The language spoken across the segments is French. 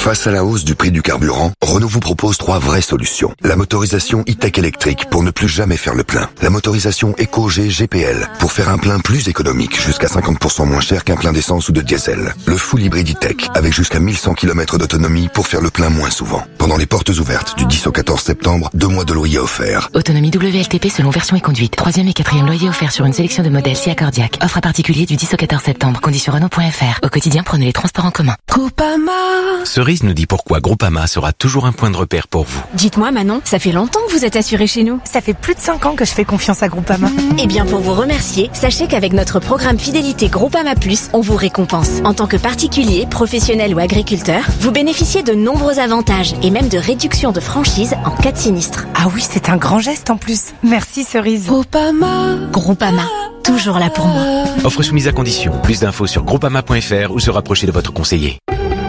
Face à la hausse du prix du carburant, Renault vous propose 3 vraies solutions. La motorisation e-tech électrique pour ne plus jamais faire le plein. La motorisation EcoG GPL pour faire un plein plus économique, jusqu'à 50% moins cher qu'un plein d'essence ou de diesel. Le full hybride e-tech avec jusqu'à 1100 km d'autonomie pour faire le plein moins souvent. Pendant les portes ouvertes du 10 au 14 septembre, 2 mois de loyer offerts. Autonomie WLTP selon version et conduite. 3e et 4e loyer offert sur une sélection de modèles SIA Cardiac. Offre à particulier du 10 au 14 septembre. Conditions Renault.fr. Au quotidien, prenez les transports en commun. Groupama. Cerise nous dit pourquoi Groupama sera toujours un point de repère pour vous. Dites-moi Manon, ça fait longtemps que vous êtes assuré chez nous. Ça fait plus de 5 ans que je fais confiance à Groupama. Eh bien pour vous remercier, sachez qu'avec notre programme fidélité Groupama Plus, on vous récompense. En tant que particulier, professionnel ou agriculteur, vous bénéficiez de nombreux avantages et même de réductions de franchise en cas de sinistre. Ah oui, c'est un grand geste en plus. Merci Cerise. Groupama, toujours là pour moi. Offre soumise à condition. Plus d'infos sur groupama.fr ou se rapprocher de votre conseiller.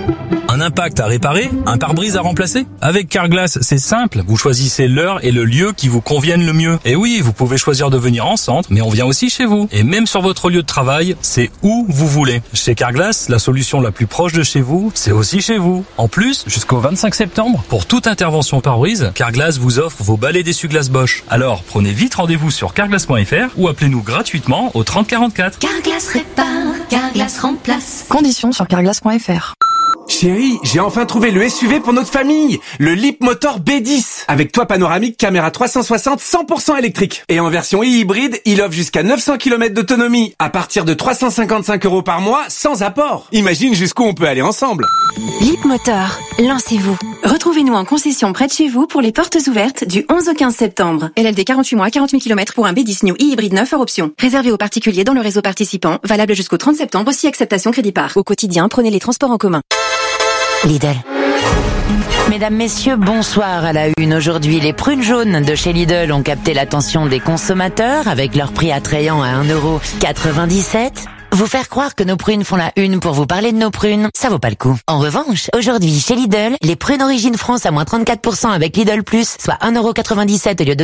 Un impact à réparer, un pare-brise à remplacer? Avec Carglass, c'est simple. Vous choisissez l'heure et le lieu qui vous conviennent le mieux. Et oui, vous pouvez choisir de venir en centre, mais on vient aussi chez vous. Et même sur votre lieu de travail, c'est où vous voulez. Chez Carglass, la solution la plus proche de chez vous, c'est aussi chez vous. En plus, jusqu'au 25 septembre, pour toute intervention pare-brise, Carglass vous offre vos balais d'essuie-glace Bosch. Alors, prenez vite rendez-vous sur carglass.fr ou appelez-nous gratuitement au 30 44. Carglass répare, Carglass remplace. Conditions sur carglass.fr. Chérie, j'ai enfin trouvé le SUV pour notre famille, le Leapmotor B10, avec toit panoramique, caméra 360, 100% électrique. Et en version e-hybride, il offre jusqu'à 900 km d'autonomie, à partir de 355 € par mois, sans apport. Imagine jusqu'où on peut aller ensemble. Leapmotor, lancez-vous. Retrouvez-nous en concession près de chez vous pour les portes ouvertes du 11 au 15 septembre. LLD 48 mois, 40 000 km pour un B10 New e-hybride 9 hors option. Réservé aux particuliers dans le réseau participant, valable jusqu'au 30 septembre, aussi acceptation crédit par. Au quotidien, prenez les transports en commun. Lidl. Mesdames, messieurs, bonsoir à la une. Aujourd'hui, les prunes jaunes de chez Lidl ont capté l'attention des consommateurs avec leur prix attrayant à 1,97 €. Vous faire croire que nos prunes font la une pour vous parler de nos prunes, ça vaut pas le coup. En revanche, aujourd'hui, chez Lidl, les prunes Origine France à moins 34% avec Lidl Plus, soit 1,97 € au lieu de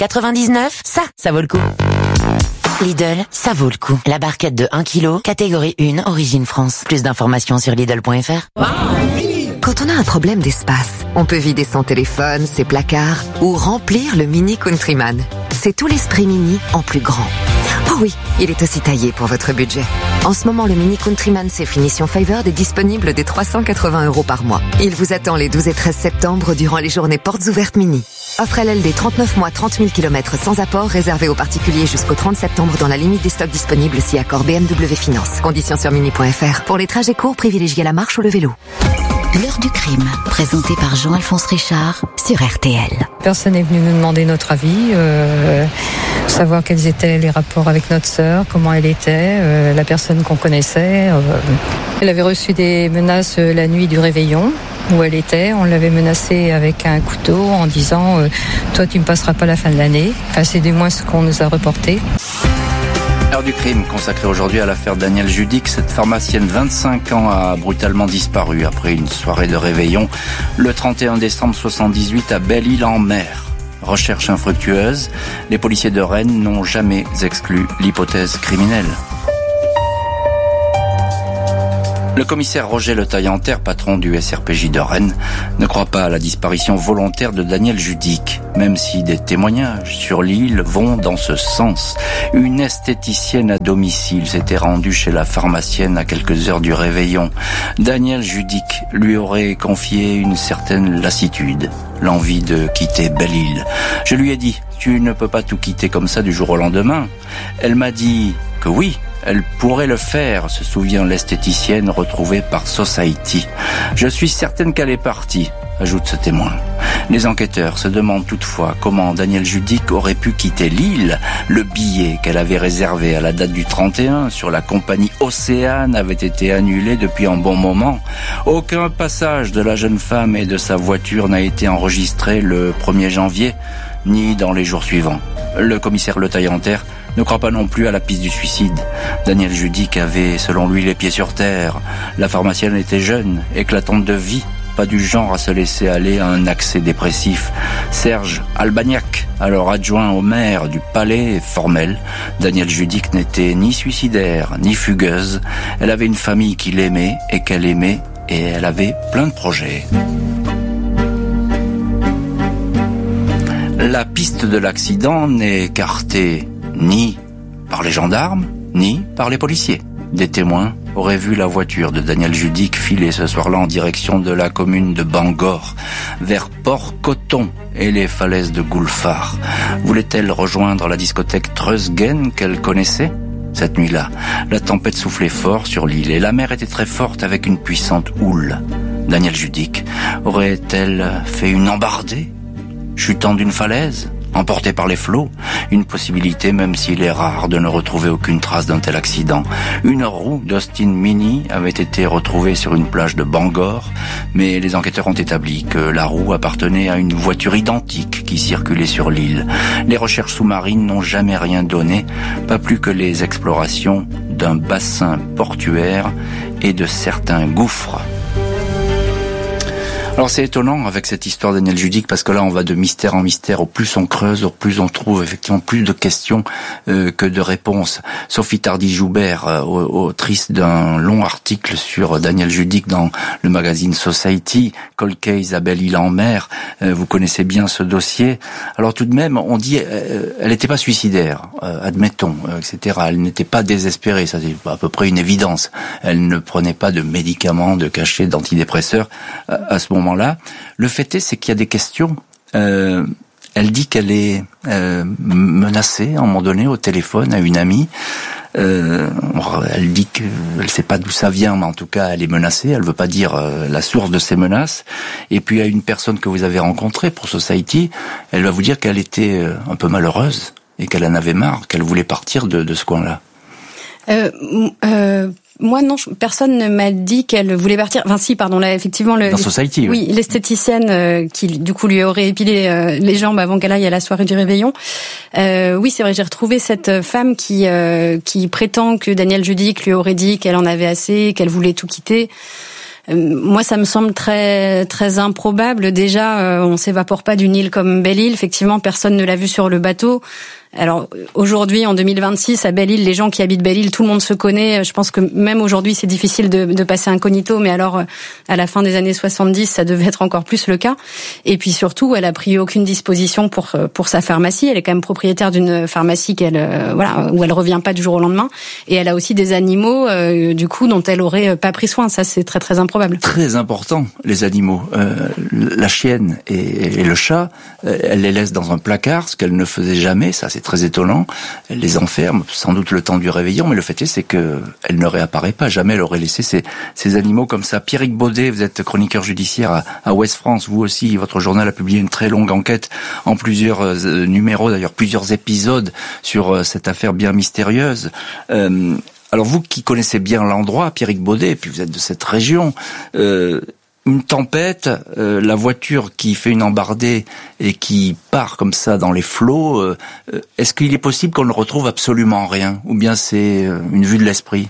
2,99 €, ça vaut le coup. Lidl, ça vaut le coup. La barquette de 1 kg, catégorie 1, Origine France. Plus d'informations sur Lidl.fr. Quand on a un problème d'espace, on peut vider son téléphone, ses placards ou remplir le Mini Countryman. C'est tout l'esprit Mini en plus grand. Oh oui, il est aussi taillé pour votre budget. En ce moment, le Mini Countryman C finition Favored est disponible dès 380 € par mois. Il vous attend les 12 et 13 septembre durant les journées portes ouvertes Mini. Offre LLD 39 mois, 30 000 km sans apport, réservé aux particuliers jusqu'au 30 septembre dans la limite des stocks disponibles si accord BMW Finance. Conditions sur mini.fr. Pour les trajets courts, privilégiez la marche ou le vélo. L'heure du crime, présenté par Jean-Alphonse Richard sur RTL. Personne n'est venu nous demander notre avis, savoir quels étaient les rapports avec notre sœur, comment elle était, la personne qu'on connaissait. Elle avait reçu des menaces la nuit du réveillon où elle était. On l'avait menacée avec un couteau en disant toi tu ne passeras pas la fin de l'année. Enfin, c'est du moins ce qu'on nous a reporté. L'heure du crime consacrée aujourd'hui à l'affaire Danielle Judic. Cette pharmacienne, 25 ans, a brutalement disparu après une soirée de réveillon le 31 décembre 78 à Belle-Île-en-Mer. Recherche infructueuse, les policiers de Rennes n'ont jamais exclu l'hypothèse criminelle. Le commissaire Roger Le Taillanter, patron du SRPJ de Rennes, ne croit pas à la disparition volontaire de Danielle Judic, même si des témoignages sur l'île vont dans ce sens. Une esthéticienne à domicile s'était rendue chez la pharmacienne à quelques heures du réveillon. Danielle Judic lui aurait confié une certaine lassitude, l'envie de quitter Belle-Île. Je lui ai dit, tu ne peux pas tout quitter comme ça du jour au lendemain. Elle m'a dit que oui, elle pourrait le faire, se souvient l'esthéticienne retrouvée par Society. Je suis certaine qu'elle est partie, ajoute ce témoin. Les enquêteurs se demandent toutefois comment Danielle Judic aurait pu quitter l'île. Le billet qu'elle avait réservé à la date du 31 sur la compagnie Océane avait été annulé depuis un bon moment. Aucun passage de la jeune femme et de sa voiture n'a été enregistré le 1er janvier, ni dans les jours suivants. Le commissaire Le Taillanter ne croit pas non plus à la piste du suicide. Danielle Judic avait, selon lui, les pieds sur terre. La pharmacienne était jeune, éclatante de vie, pas du genre à se laisser aller à un accès dépressif. Serge Albagnac, alors adjoint au maire du Palais, est formel. Danielle Judic n'était ni suicidaire, ni fugueuse. Elle avait une famille qu'il aimait et qu'elle aimait et elle avait plein de projets. La piste de l'accident n'est écartée ni par les gendarmes, ni par les policiers. Des témoins auraient vu la voiture de Daniel Judic filer ce soir-là en direction de la commune de Bangor, vers Port-Coton et les falaises de Goulfar. Voulait-elle rejoindre la discothèque Treusgen qu'elle connaissait ? Cette nuit-là, la tempête soufflait fort sur l'île et la mer était très forte avec une puissante houle. Daniel Judic aurait-elle fait une embardée, chutant d'une falaise ? Emporté par les flots, une possibilité même s'il est rare de ne retrouver aucune trace d'un tel accident. Une roue d'Austin Mini avait été retrouvée sur une plage de Bangor, mais les enquêteurs ont établi que la roue appartenait à une voiture identique qui circulait sur l'île. Les recherches sous-marines n'ont jamais rien donné, pas plus que les explorations d'un bassin portuaire et de certains gouffres. Alors c'est étonnant avec cette histoire de Daniel Judic parce que là on va de mystère en mystère. Au plus on creuse, au plus on trouve effectivement plus de questions que de réponses. Sophie Tardy-Joubert, autrice d'un long article sur Daniel Judic dans le magazine Society, Cold Case à Belle-Île-en-Mer, vous connaissez bien ce dossier. Alors tout de même, on dit elle n'était pas suicidaire, admettons, etc. Elle n'était pas désespérée, ça c'est à peu près une évidence. Elle ne prenait pas de médicaments, de cachets, d'antidépresseurs à ce moment-là. Le fait est, c'est qu'il y a des questions. Elle dit qu'elle est menacée à un moment donné au téléphone à une amie. Elle dit qu'elle ne sait pas d'où ça vient, mais en tout cas, elle est menacée. Elle veut pas dire la source de ces menaces. Et puis, à une personne que vous avez rencontrée pour Society, elle va vous dire qu'elle était un peu malheureuse et qu'elle en avait marre, qu'elle voulait partir de ce coin-là. Moi non, personne ne m'a dit qu'elle voulait partir. Enfin si, pardon, là effectivement dans Society. Oui, l'esthéticienne qui du coup lui aurait épilé les jambes avant qu'elle aille à la soirée du réveillon. Oui, c'est vrai, j'ai retrouvé cette femme qui prétend que Daniel Judic lui aurait dit qu'elle en avait assez, qu'elle voulait tout quitter. Moi, ça me semble très très improbable. Déjà, on s'évapore pas d'une île comme Belle-Île. Effectivement, personne ne l'a vu sur le bateau. Alors aujourd'hui, en 2026, à Belle-Île, les gens qui habitent Belle-Île, tout le monde se connaît. Je pense que même aujourd'hui, c'est difficile de passer incognito, mais alors à la fin des années 70, ça devait être encore plus le cas. Et puis surtout, elle a pris aucune disposition pour sa pharmacie. Elle est quand même propriétaire d'une pharmacie où elle revient pas du jour au lendemain. Et elle a aussi des animaux, du coup, dont elle aurait pas pris soin. Ça, c'est très très improbable. Très important, les animaux. La chienne et le chat, elle les laisse dans un placard, ce qu'elle ne faisait jamais. Ça, c'est très étonnant. Elle les enferme, sans doute le temps du réveillon, mais le fait est, c'est que elle ne réapparaît pas. Jamais elle aurait laissé ces animaux comme ça. Pierrick Baudet, vous êtes chroniqueur judiciaire à Ouest France. Vous aussi, votre journal a publié une très longue enquête en plusieurs numéros, d'ailleurs plusieurs épisodes sur cette affaire bien mystérieuse. Alors vous qui connaissez bien l'endroit, Pierrick Baudet, et puis vous êtes de cette région, une tempête, la voiture qui fait une embardée et qui part comme ça dans les flots, est-ce qu'il est possible qu'on ne retrouve absolument rien? Ou bien c'est une vue de l'esprit?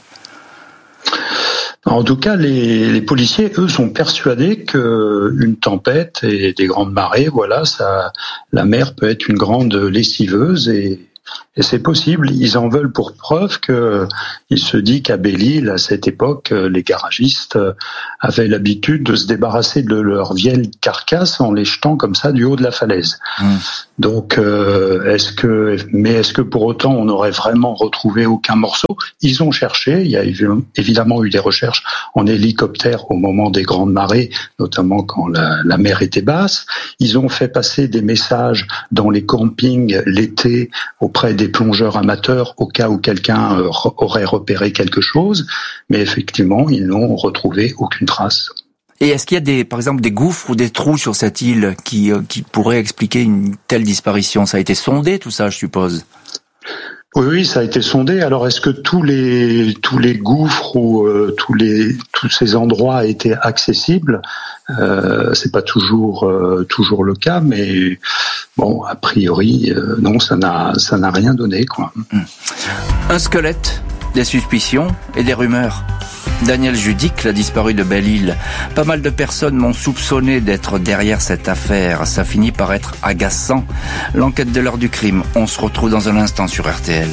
En tout cas, les policiers, eux, sont persuadés que une tempête et des grandes marées, la mer peut être une grande lessiveuse et c'est possible. Ils en veulent pour preuve que il se dit qu'à Belle-Île, à cette époque, les garagistes avaient l'habitude de se débarrasser de leurs vieilles carcasses en les jetant comme ça du haut de la falaise. Donc, est-ce que pour autant on n'aurait vraiment retrouvé aucun morceau? Ils ont cherché. Il y a évidemment eu des recherches en hélicoptère au moment des grandes marées, notamment quand la mer était basse. Ils ont fait passer des messages dans les campings l'été auprès des plongeurs amateurs au cas où quelqu'un aurait repéré quelque chose, mais effectivement, ils n'ont retrouvé aucune trace. Et est-ce qu'il y a par exemple des gouffres ou des trous sur cette île qui pourraient expliquer une telle disparition? Ça a été sondé tout ça, je suppose? Oui, ça a été sondé. Alors, est-ce que tous les gouffres ou tous ces endroits étaient accessibles? C'est pas toujours le cas, mais bon, a priori, non, ça n'a rien donné, quoi. Un squelette, des suspicions et des rumeurs. Daniel Judic, la disparue de Belle-Île. Pas mal de personnes m'ont soupçonné d'être derrière cette affaire. Ça finit par être agaçant. L'enquête de l'heure du crime. On se retrouve dans un instant sur RTL.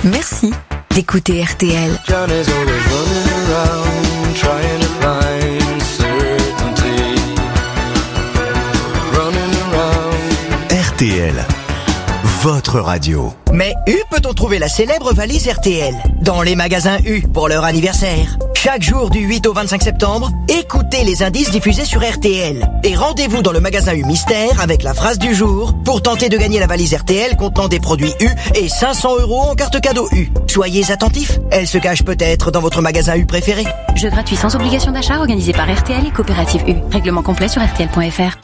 Merci d'écouter RTL. John is always running around trying to find votre radio. Mais U peut-on trouver la célèbre valise RTL dans les magasins U pour leur anniversaire. Chaque jour du 8 au 25 septembre, écoutez les indices diffusés sur RTL. Et rendez-vous dans le magasin U Mystère avec la phrase du jour pour tenter de gagner la valise RTL contenant des produits U et 500 € en carte cadeau U. Soyez attentifs, elle se cache peut-être dans votre magasin U préféré. Jeu gratuit sans obligation d'achat organisé par RTL et Coopérative U. Règlement complet sur rtl.fr.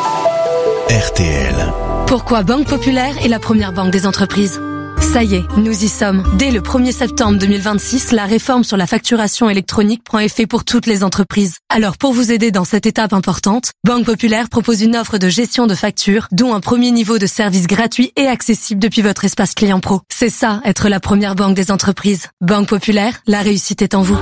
RTL. Pourquoi Banque Populaire est la première banque des entreprises? Ça y est, nous y sommes. Dès le 1er septembre 2026, la réforme sur la facturation électronique prend effet pour toutes les entreprises. Alors pour vous aider dans cette étape importante, Banque Populaire propose une offre de gestion de factures, dont un premier niveau de service gratuit et accessible depuis votre espace client pro. C'est ça, être la première banque des entreprises. Banque Populaire, la réussite est en vous.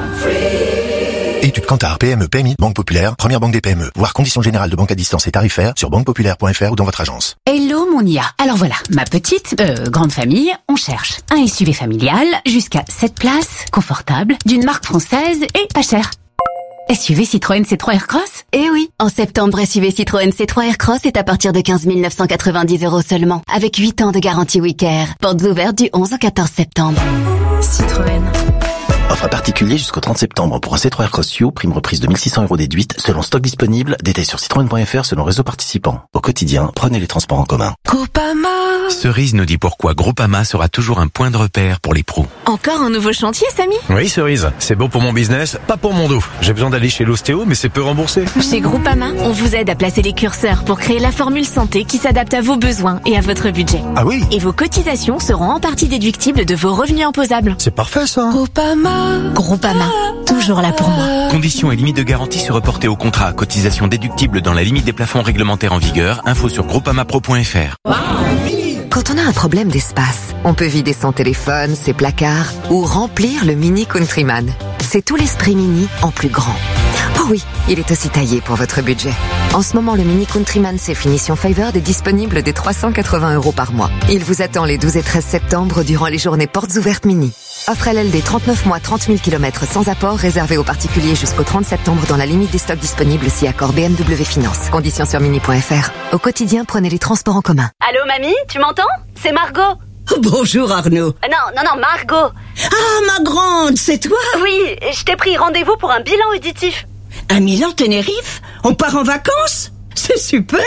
Études Kantar, PME, PMI, Banque Populaire, première banque des PME. Voir conditions générales de banque à distance et tarifaires sur banquepopulaire.fr ou dans votre agence. Hello mon IA. Alors voilà, ma petite, grande famille, on cherche un SUV familial jusqu'à 7 places, confortable, d'une marque française et pas cher. SUV Citroën C3 Aircross? Eh oui, en septembre, SUV Citroën C3 Aircross est à partir de 15 990 € seulement, avec 8 ans de garantie Wicare. Portes ouvertes du 11 au 14 septembre. Citroën. Offre à particulier jusqu'au 30 septembre pour un C3 Aircross You, prime reprise de 1 600 € déduite, selon stock disponible, détail sur citroën.fr selon réseau participant. Au quotidien, prenez les transports en commun. Groupama. Cerise nous dit pourquoi Groupama sera toujours un point de repère pour les pros. Encore un nouveau chantier, Samy? Oui, Cerise, c'est bon pour mon business, pas pour mon dos. J'ai besoin d'aller chez l'ostéo, mais c'est peu remboursé. Chez Groupama, on vous aide à placer les curseurs pour créer la formule santé qui s'adapte à vos besoins et à votre budget. Ah oui? Et vos cotisations seront en partie déductibles de vos revenus imposables. C'est parfait ça. Groupama, toujours là pour moi. Conditions et limites de garantie se reporter au contrat. Cotisation déductible dans la limite des plafonds réglementaires en vigueur. Info sur groupamapro.fr. Quand on a un problème d'espace, on peut vider son téléphone, ses placards ou remplir le Mini Countryman. C'est tout l'esprit Mini en plus grand. Oh oui, il est aussi taillé pour votre budget. En ce moment, le Mini Countryman c'est finition Favored est disponible dès 380 € par mois. Il vous attend les 12 et 13 septembre durant les journées portes ouvertes Mini. Offre LLD 39 mois, 30 000 km sans apport, réservé aux particuliers jusqu'au 30 septembre dans la limite des stocks disponibles si accord BMW Finance. Conditions sur mini.fr. Au quotidien, prenez les transports en commun. Allô mamie, tu m'entends? C'est Margot. Bonjour Arnaud. Non, Margot. Ah, ma grande, c'est toi? Oui, je t'ai pris rendez-vous pour un bilan auditif. Un Milan Tenerife? On part en vacances? C'est super!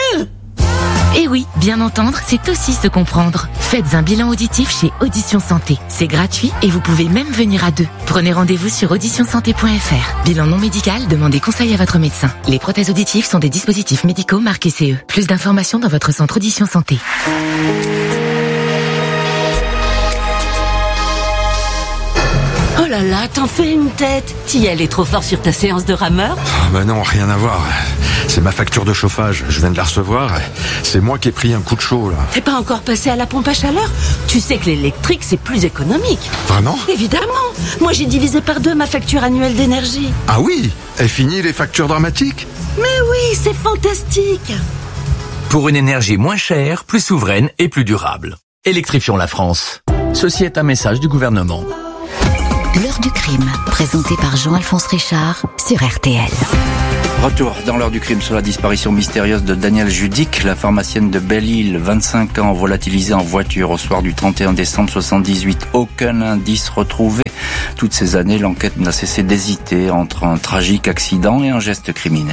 Et oui, bien entendre, c'est aussi se comprendre. Faites un bilan auditif chez Audition Santé. C'est gratuit et vous pouvez même venir à deux. Prenez rendez-vous sur auditionsanté.fr. Bilan non médical, demandez conseil à votre médecin. Les prothèses auditives sont des dispositifs médicaux marqués CE. Plus d'informations dans votre centre Audition Santé. Oh là là, t'en fais une tête. T'y es allé trop fort sur ta séance de rameur? Bah non, rien à voir. C'est ma facture de chauffage, je viens de la recevoir. C'est moi qui ai pris un coup de chaud là. T'es pas encore passé à la pompe à chaleur? Tu sais que l'électrique c'est plus économique. Vraiment? Évidemment. Moi j'ai divisé par 2 ma facture annuelle d'énergie. Ah oui? Est fini les factures dramatiques? Mais oui, c'est fantastique. Pour une énergie moins chère, plus souveraine et plus durable. Électrifions la France. Ceci est un message du gouvernement. L'heure du crime, présenté par Jean-Alphonse Richard sur RTL. Retour dans l'heure du crime sur la disparition mystérieuse de Danielle Judic, la pharmacienne de Belle-Île, 25 ans, volatilisée en voiture au soir du 31 décembre 78. Aucun indice retrouvé. Toutes ces années, l'enquête n'a cessé d'hésiter entre un tragique accident et un geste criminel.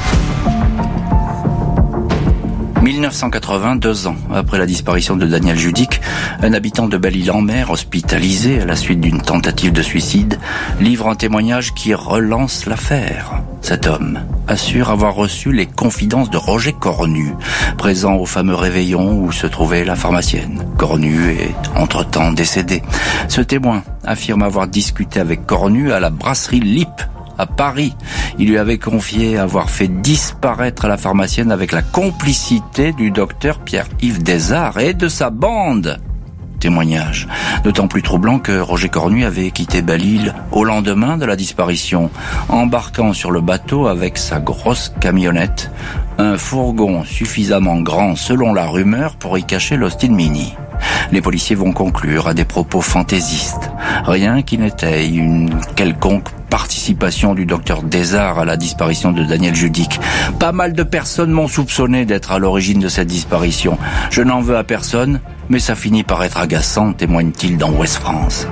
1980, 2 ans après la disparition de Danielle Judic, un habitant de Belle-Île-en-Mer, hospitalisé à la suite d'une tentative de suicide, livre un témoignage qui relance l'affaire. Cet homme assure avoir reçu les confidences de Roger Cornu, présent au fameux réveillon où se trouvait la pharmacienne. Cornu est entre-temps décédé. Ce témoin affirme avoir discuté avec Cornu à la brasserie Lip, à Paris. Il lui avait confié avoir fait disparaître la pharmacienne avec la complicité du docteur Pierre-Yves Desarts et de sa bande. Témoignage d'autant plus troublant que Roger Cornu avait quitté Belle-Île au lendemain de la disparition, embarquant sur le bateau avec sa grosse camionnette, un fourgon suffisamment grand selon la rumeur pour y cacher l'Austin Mini. Les policiers vont conclure à des propos fantaisistes. Rien qui n'étaye une quelconque participation du docteur Desarts à la disparition de Daniel Judic. Pas mal de personnes m'ont soupçonné d'être à l'origine de cette disparition. Je n'en veux à personne, mais ça finit par être agaçant, témoigne-t-il dans Ouest France.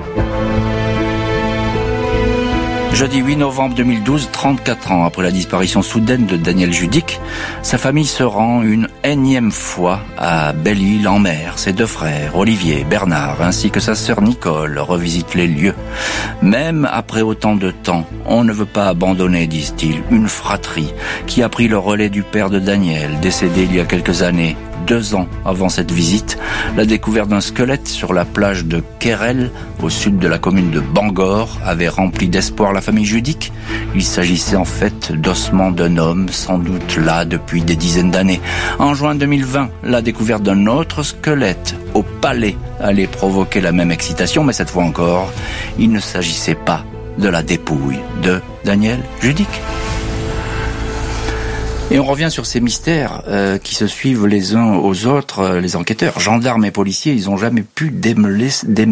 Jeudi 8 novembre 2012, 34 ans après la disparition soudaine de Daniel Judic, sa famille se rend une énième fois à Belle-Île-en-Mer. Ses deux frères, Olivier, Bernard, ainsi que sa sœur Nicole, revisitent les lieux. Même après autant de temps, on ne veut pas abandonner, disent-ils, une fratrie qui a pris le relais du père de Daniel, décédé il y a quelques années. 2 ans avant cette visite, la découverte d'un squelette sur la plage de Querelle, au sud de la commune de Bangor, avait rempli d'espoir la famille Judic. Il s'agissait en fait d'ossements d'un homme, sans doute là depuis des dizaines d'années. En juin 2020, la découverte d'un autre squelette au Palais allait provoquer la même excitation, mais cette fois encore, il ne s'agissait pas de la dépouille de Daniel Judic. Et on revient sur ces mystères qui se suivent les uns aux autres. Les enquêteurs, gendarmes et policiers, ils n'ont jamais pu démêler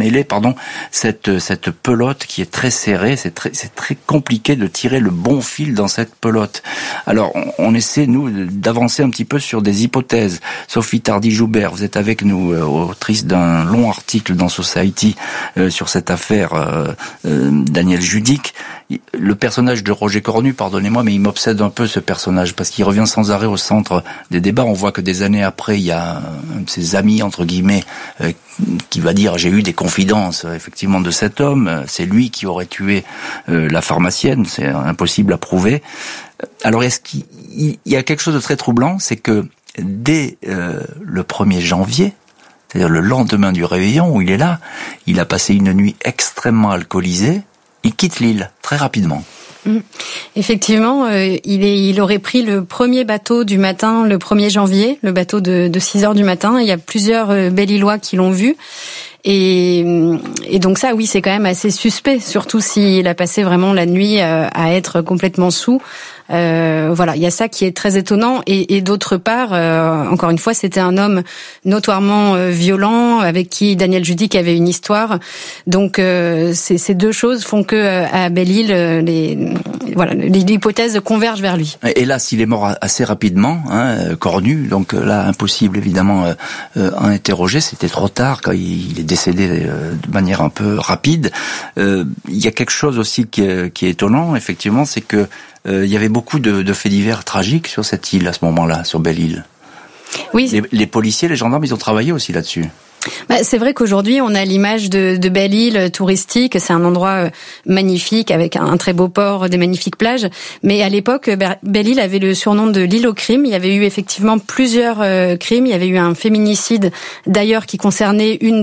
cette pelote qui est très serrée. C'est très compliqué de tirer le bon fil dans cette pelote. Alors, on essaie, nous, d'avancer un petit peu sur des hypothèses. Sophie Tardy-Joubert, vous êtes avec nous, autrice d'un long article dans Society sur cette affaire Daniel Judic. Le personnage de Roger Cornu, pardonnez-moi, mais il m'obsède un peu, ce personnage, parce qu'il revient sans arrêt au centre des débats. On voit que des années après, il y a un de ses amis, entre guillemets, qui va dire « j'ai eu des confidences, effectivement, de cet homme. C'est lui qui aurait tué la pharmacienne. C'est impossible à prouver. » Alors, est-ce qu'il y a quelque chose de très troublant, c'est que dès le 1er janvier, c'est-à-dire le lendemain du réveillon où il est là, il a passé une nuit extrêmement alcoolisée. Il quitte l'île très rapidement. Effectivement, il aurait pris le premier bateau du matin, le 1er janvier, le bateau de 6 heures du matin. Il y a plusieurs Belle-Îlois qui l'ont vu. Et donc ça, oui, c'est quand même assez suspect, surtout s'il a passé vraiment la nuit à être complètement saoul. Voilà, il y a ça qui est très étonnant. Et d'autre part, encore une fois, c'était un homme notoirement violent, avec qui Daniel Judic avait une histoire. Donc ces deux choses font que à Belle-Île, les hypothèses convergent vers lui. Et là, s'il est mort assez rapidement, Cornu, donc là, impossible évidemment à interroger. C'était trop tard quand il est décédé de manière un peu rapide. Il y a quelque chose aussi qui est étonnant, effectivement, c'est que il y avait beaucoup de faits divers tragiques sur cette île à ce moment-là, sur Belle-Île. Oui. Les policiers, les gendarmes, ils ont travaillé aussi là-dessus. C'est vrai qu'aujourd'hui, on a l'image de Belle-Île touristique. C'est un endroit magnifique avec un très beau port, des magnifiques plages. Mais à l'époque, Belle-Île avait le surnom de l'île au crime. Il y avait eu effectivement plusieurs crimes. Il y avait eu un féminicide, d'ailleurs, qui concernait une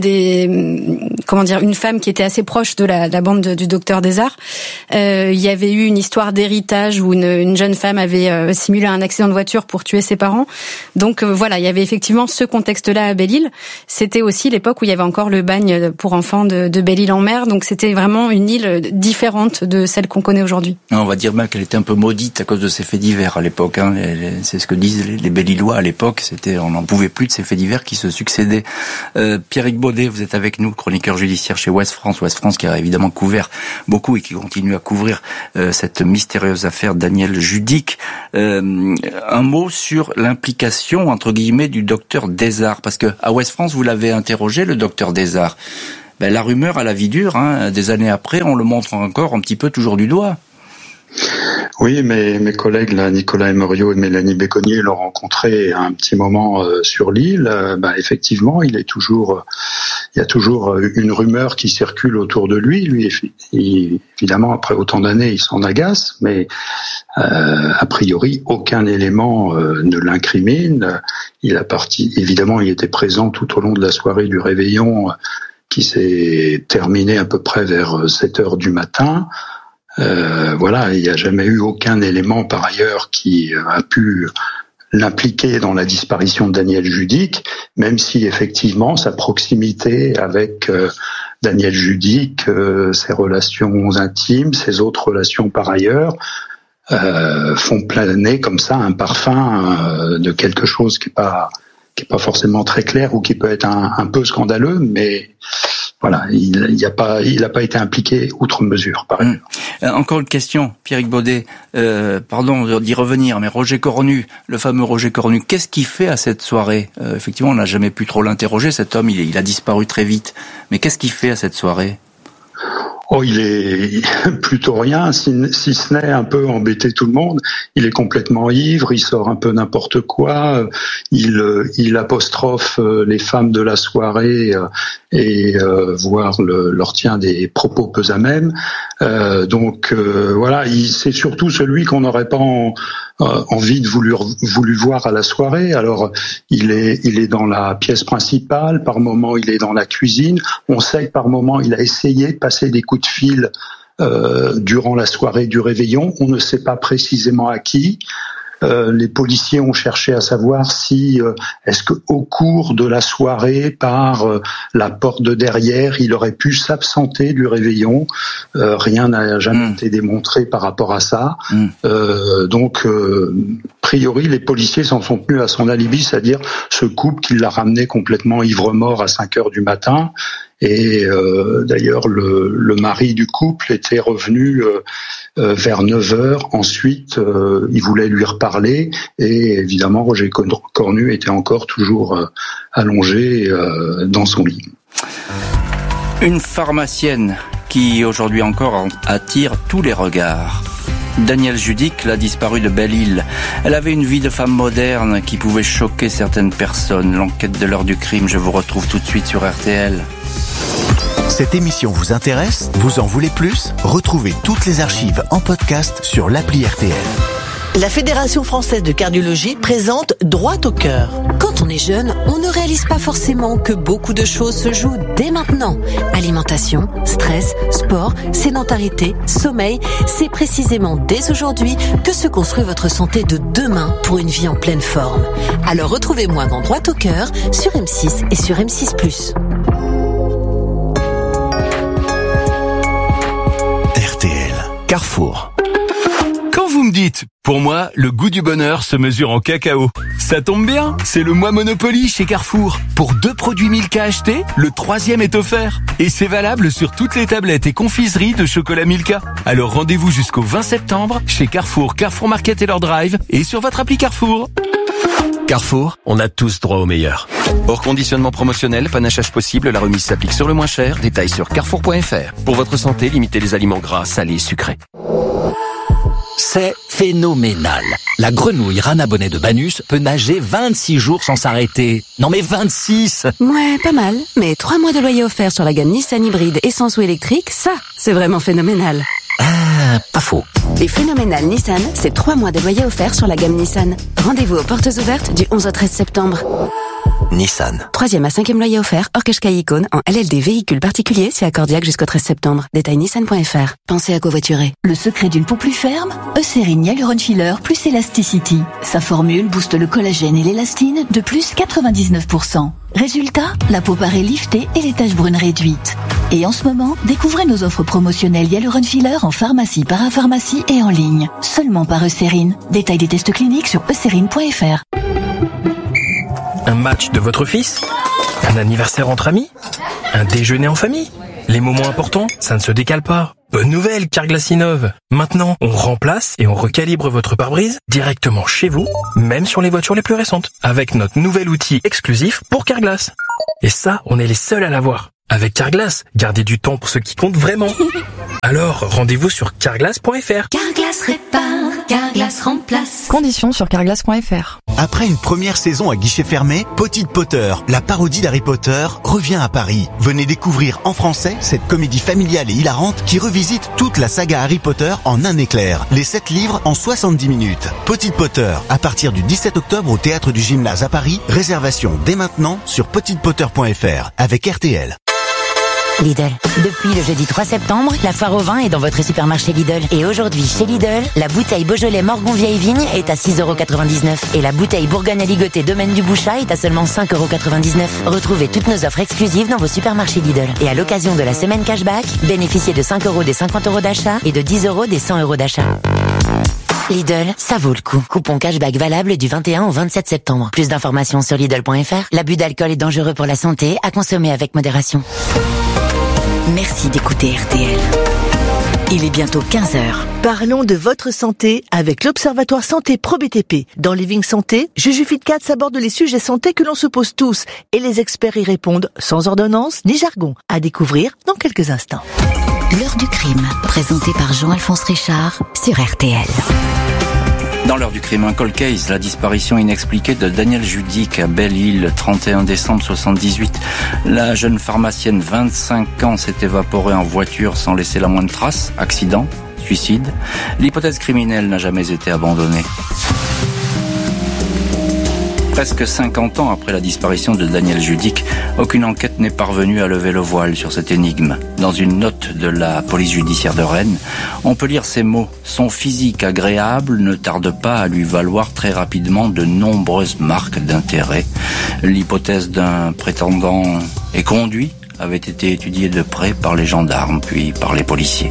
femme qui était assez proche de la bande du docteur Desarts. Il y avait eu une histoire d'héritage où une jeune femme avait simulé un accident de voiture pour tuer ses parents. Donc voilà, il y avait effectivement ce contexte-là à Belle-Île. C'était aussi l'époque où il y avait encore le bagne pour enfants de Belle-Île-en-Mer, donc c'était vraiment une île différente de celle qu'on connaît aujourd'hui. On va dire même qu'elle était un peu maudite à cause de ces faits divers à l'époque. C'est ce que disent les Belle-Îlois à l'époque. On n'en pouvait plus de ces faits divers qui se succédaient. Pierrick Baudet, vous êtes avec nous, chroniqueur judiciaire chez Ouest France qui a évidemment couvert beaucoup et qui continue à couvrir cette mystérieuse affaire Daniel Judic. Un mot sur l'implication entre guillemets du docteur Desarts, parce que à Ouest France vous l'avez interrogé, le docteur Desarts. La rumeur a la vie dure, des années après, on le montre encore un petit peu toujours du doigt. Oui, mais mes collègues, là, Nicolas Emerio et Mélanie Béconnier, l'ont rencontré à un petit moment sur l'île. Effectivement, il y a toujours une rumeur qui circule autour de lui. Lui, évidemment, après autant d'années, il s'en agace, mais a priori, aucun élément ne l'incrimine. Évidemment, il était présent tout au long de la soirée du réveillon qui s'est terminée à peu près vers 7 heures du matin. Il n'y a jamais eu aucun élément par ailleurs qui a pu l'impliquer dans la disparition de Daniel Judic, même si effectivement sa proximité avec Daniel Judic, ses relations intimes, ses autres relations par ailleurs, font planer comme ça un parfum de quelque chose qui est pas forcément très clair ou qui peut être un peu scandaleux, mais Voilà, il n'a pas été impliqué outre mesure, par exemple. Encore une question, Pierrick Baudet. Pardon d'y revenir, mais Roger Cornu, le fameux Roger Cornu, qu'est-ce qu'il fait à cette soirée? Effectivement, on n'a jamais pu trop l'interroger. Cet homme, il a disparu très vite. Mais qu'est-ce qu'il fait à cette soirée? Oh, il est plutôt rien, si ce n'est un peu embêter tout le monde. Il est complètement ivre, il sort un peu n'importe quoi, il apostrophe les femmes de la soirée voire leur tient des propos peu à même. Donc voilà, c'est surtout celui qu'on n'aurait pas envie de voulu voir à la soirée. Alors il est dans la pièce principale, par moment il est dans la cuisine. On sait que par moment il a essayé de passer des coups de fil durant la soirée du réveillon. On ne sait pas précisément à qui. Les policiers ont cherché à savoir si est-ce que au cours de la soirée, par la porte de derrière, il aurait pu s'absenter du réveillon. Rien n'a jamais été démontré par rapport à ça. Donc, a priori, les policiers s'en sont tenus à son alibi, c'est-à-dire ce couple qui l'a ramené complètement ivre-mort à 5 heures du matin. Et d'ailleurs, le mari du couple était revenu vers 9 heures. Ensuite, il voulait lui reparler. Et évidemment, Roger Cornu était encore toujours allongé dans son lit. Une pharmacienne qui, aujourd'hui encore, attire tous les regards. Danielle Judic, la disparue de Belle-Île. Elle avait une vie de femme moderne qui pouvait choquer certaines personnes. L'enquête de l'heure du crime, je vous retrouve tout de suite sur RTL. Cette émission vous intéresse? Vous en voulez plus? Retrouvez toutes les archives en podcast sur l'appli RTL. La Fédération française de cardiologie présente Droit au cœur. Quand on est jeune, on ne réalise pas forcément que beaucoup de choses se jouent dès maintenant. Alimentation, stress, sport, sédentarité, sommeil, c'est précisément dès aujourd'hui que se construit votre santé de demain pour une vie en pleine forme. Alors retrouvez-moi dans Droit au cœur sur M6 et sur M6+. RTL, Carrefour. Quand vous me dites, pour moi, le goût du bonheur se mesure en cacao. Ça tombe bien, c'est le mois Monopoly chez Carrefour. Pour 2 produits Milka achetés, le 3e est offert. Et c'est valable sur toutes les tablettes et confiseries de chocolat Milka. Alors rendez-vous jusqu'au 20 septembre chez Carrefour, Carrefour Market et leur drive et sur votre appli Carrefour. Carrefour, on a tous droit au meilleur. Hors conditionnement promotionnel, panachage possible, la remise s'applique sur le moins cher. Détails sur carrefour.fr. Pour votre santé, limitez les aliments gras, salés, sucrés. C'est phénoménal. La grenouille Rana Bonnet de Banus peut nager 26 jours sans s'arrêter. Non mais 26! Ouais, pas mal. Mais 3 mois de loyer offert sur la gamme Nissan hybride essence ou électrique, ça, c'est vraiment phénoménal. Ah, pas faux. Les phénoménales Nissan, c'est 3 mois de loyer offert sur la gamme Nissan. Rendez-vous aux portes ouvertes du 11 au 13 septembre. Nissan. 3e à 5e loyer offert, hors Qashqai Icône, en LLD véhicule particulier, c'est accordiaque jusqu'au 13 septembre. Détail nissan.fr. Pensez à covoiturer. Le secret d'une peau plus ferme? Eucérine Hyaluron Filler plus Elasticity. Sa formule booste le collagène et l'élastine de plus 99%. Résultat, la peau paraît liftée et les taches brunes réduites. Et en ce moment, découvrez nos offres promotionnelles Hyaluron Filler en pharmacie, parapharmacie et en ligne. Seulement par Eucérine. Détail des tests cliniques sur eucérine.fr. Un match de votre fils? Un anniversaire entre amis? Un déjeuner en famille? Les moments importants, ça ne se décale pas. Bonne nouvelle, Carglass innove. Maintenant, on remplace et on recalibre votre pare-brise directement chez vous, même sur les voitures les plus récentes, avec notre nouvel outil exclusif pour Carglass. Et ça, on est les seuls à l'avoir. Avec Carglass, gardez du temps pour ce qui compte vraiment. Alors, rendez-vous sur carglass.fr. Carglass répare, Carglass remplace. Conditions sur carglass.fr. Après une première saison à guichet fermé, Potted Potter, la parodie d'Harry Potter, revient à Paris. Venez découvrir en français cette comédie familiale et hilarante qui revisite toute la saga Harry Potter en un éclair. Les 7 livres en 70 minutes. Potted Potter, à partir du 17 octobre au Théâtre du Gymnase à Paris. Réservation dès maintenant sur pottedpotter.fr avec RTL. Lidl. Depuis le jeudi 3 septembre, la foire au vin est dans votre supermarché Lidl. Et aujourd'hui, chez Lidl, la bouteille Beaujolais Morgon Vieille Vigne est à 6,99 € et la bouteille Bourgogne Aligoté Domaine du Bouchat est à seulement 5,99 €. Retrouvez toutes nos offres exclusives dans vos supermarchés Lidl. Et à l'occasion de la semaine cashback, bénéficiez de 5 € des 50 € d'achat et de 10 € des 100 € d'achat. Lidl, ça vaut le coup. Coupon cashback valable du 21 au 27 septembre. Plus d'informations sur Lidl.fr. L'abus d'alcool est dangereux pour la santé, à consommer avec modération. Merci d'écouter RTL. Il est bientôt 15h. Parlons de votre santé avec l'Observatoire Santé Pro BTP. Dans Living Santé, Juju Fitcats aborde les sujets santé que l'on se pose tous et les experts y répondent sans ordonnance ni jargon. À découvrir dans quelques instants. L'heure du crime, présentée par Jean-Alphonse Richard sur RTL. Dans l'heure du crime, un cold case, la disparition inexpliquée de Danielle Judic à Belle-Île, 31 décembre 78. La jeune pharmacienne, 25 ans, s'est évaporée en voiture sans laisser la moindre trace. Accident, suicide. L'hypothèse criminelle n'a jamais été abandonnée. Presque 50 ans après la disparition de Danielle Judic, aucune enquête n'est parvenue à lever le voile sur cette énigme. Dans une note de la police judiciaire de Rennes, on peut lire ces mots. Son physique agréable ne tarde pas à lui valoir très rapidement de nombreuses marques d'intérêt. L'hypothèse d'un prétendant éconduit avait été étudiée de près par les gendarmes, puis par les policiers.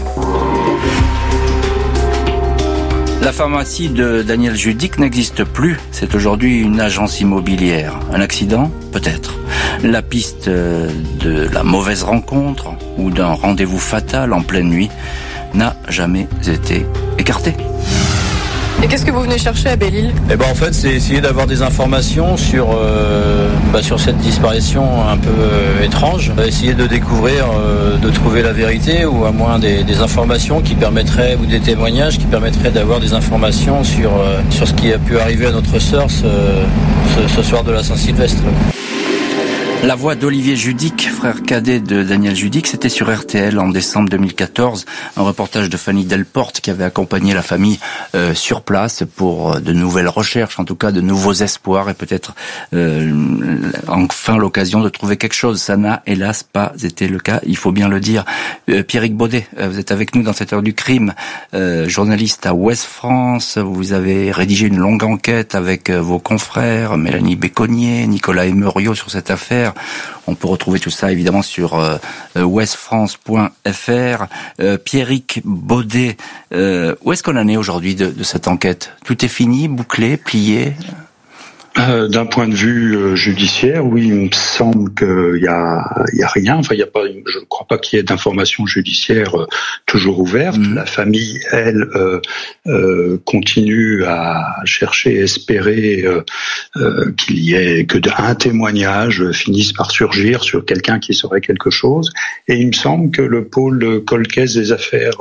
La pharmacie de Danielle Judic n'existe plus. C'est aujourd'hui une agence immobilière. Un accident ? Peut-être. La piste de la mauvaise rencontre ou d'un rendez-vous fatal en pleine nuit n'a jamais été écartée. Et qu'est-ce que vous venez chercher à Belle-Île ? En fait, c'est essayer d'avoir des informations sur cette disparition un peu étrange. Essayer de découvrir, de trouver la vérité ou à moins des informations qui permettraient, ou des témoignages qui permettraient d'avoir des informations sur ce qui a pu arriver à notre sœur ce soir de la Saint-Sylvestre. La voix d'Olivier Judic, frère cadet de Danielle Judic, c'était sur RTL en décembre 2014. Un reportage de Fanny Delporte qui avait accompagné la famille sur place pour de nouvelles recherches, en tout cas de nouveaux espoirs et peut-être enfin l'occasion de trouver quelque chose. Ça n'a hélas pas été le cas, il faut bien le dire. Pierrick Baudet, vous êtes avec nous dans cette heure du crime, journaliste à Ouest France. Vous avez rédigé une longue enquête avec vos confrères, Mélanie Béconnier, Nicolas Emerio sur cette affaire. On peut retrouver tout ça évidemment sur westfrance.fr. Pierrick Baudet, où est-ce qu'on en est aujourd'hui de cette enquête ? Tout est fini, bouclé, plié ? D'un point de vue judiciaire, oui, il me semble qu'il y a rien. Enfin, il y a pas. Je ne crois pas qu'il y ait d'informations judiciaires toujours ouvertes. La famille, elle, continue à chercher, espérer qu'il y ait que un témoignage finisse par surgir sur quelqu'un qui saurait quelque chose. Et il me semble que le pôle cold case des affaires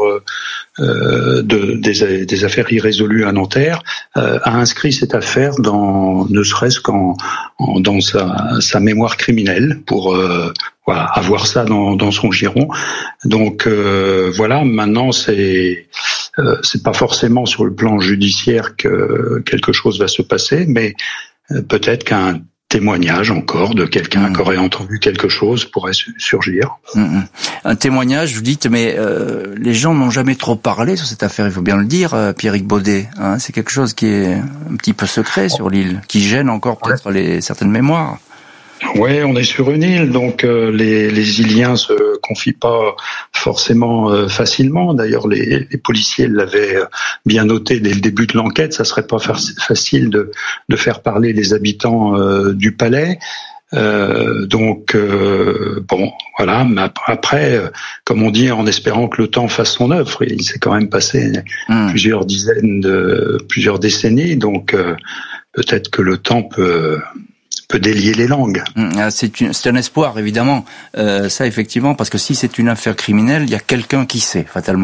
des affaires irrésolues à Nanterre a inscrit cette affaire ne serait-ce dans sa mémoire criminelle pour avoir ça dans son giron. Donc maintenant c'est pas forcément sur le plan judiciaire que quelque chose va se passer, mais peut-être qu'un témoignage encore de quelqu'un qui aurait entendu quelque chose pourrait surgir. Un témoignage, vous dites, mais les gens n'ont jamais trop parlé sur cette affaire, il faut bien le dire, Pierrick Baudet. C'est quelque chose qui est un petit peu secret sur l'île, qui gêne encore peut-être certaines mémoires. Ouais, on est sur une île, donc les Iliens se confient pas forcément facilement. D'ailleurs, les policiers l'avaient bien noté dès le début de l'enquête. Ça serait pas facile de faire parler les habitants du palais. Mais après, comme on dit, en espérant que le temps fasse son œuvre, il s'est quand même passé plusieurs décennies, donc peut-être que le temps peut délier les langues. C'est un espoir, évidemment. Ça, effectivement, parce que si c'est une affaire criminelle, il y a quelqu'un qui sait, fatalement.